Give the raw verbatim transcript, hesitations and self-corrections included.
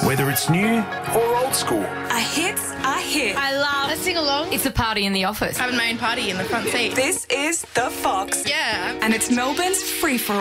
Whether it's new or old school. A hit's a hit. I love. Let's sing along. It's a party in the office. Have a main party in the front seat. This is The Fox. Yeah. And it's Melbourne's free-for-all.